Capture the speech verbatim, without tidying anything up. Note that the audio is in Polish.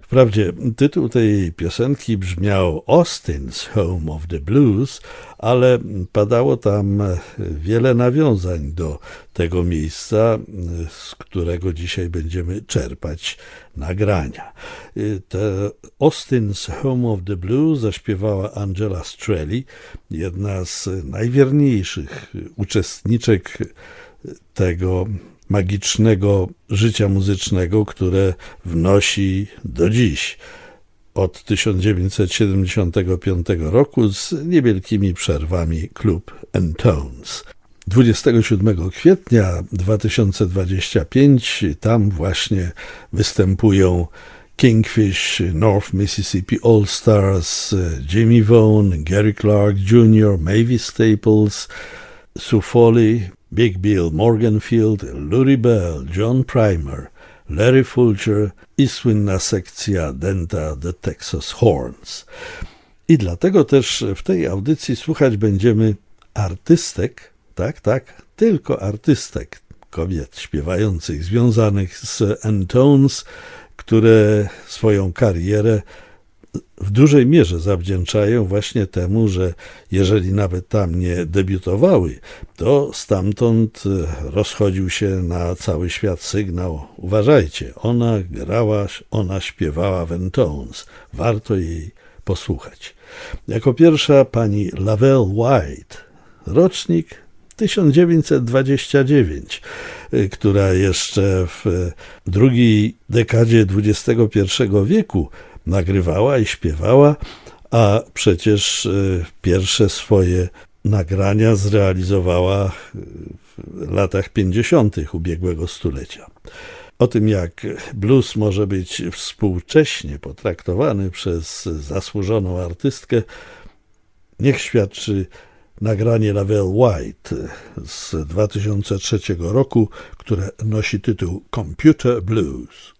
Wprawdzie tytuł tej piosenki brzmiał Austin's Home of the Blues, ale padało tam wiele nawiązań do tego miejsca, z którego dzisiaj będziemy czerpać nagrania. Te Austin's Home of the Blues zaśpiewała Angela Strelli, jedna z najwierniejszych uczestniczek tego magicznego życia muzycznego, które wnosi do dziś, od tysiąc dziewięćset siedemdziesiątego piątego roku z niewielkimi przerwami klub N-Tones. dwudziestego siódmego kwietnia dwa tysiące dwudziestego piątego tam właśnie występują Kingfish, North Mississippi All Stars, Jimmy Vaughan, Gary Clark junior, Mavis Staples, Sue Foley, Big Bill Morganfield, Lurie Bell, John Primer, Larry Fulcher i słynna sekcja dęta The Texas Horns. I dlatego też w tej audycji słuchać będziemy artystek, tak, tak, tylko artystek, kobiet śpiewających, związanych z N-Tones, które swoją karierę w dużej mierze zawdzięczają właśnie temu, że jeżeli nawet tam nie debiutowały, to stamtąd rozchodził się na cały świat sygnał: uważajcie, ona grała, ona śpiewała w N-Tones, warto jej posłuchać. Jako pierwsza pani Lavelle White, rocznik tysiąc dziewięćset dwudziesty dziewiąty, która jeszcze w drugiej dekadzie dwudziestego pierwszego wieku nagrywała i śpiewała, a przecież pierwsze swoje nagrania zrealizowała w latach pięćdziesiątych ubiegłego stulecia. O tym, jak blues może być współcześnie potraktowany przez zasłużoną artystkę, niech świadczy nagranie Lavelle White z dwa tysiące trzeciego roku, które nosi tytuł Computer Blues.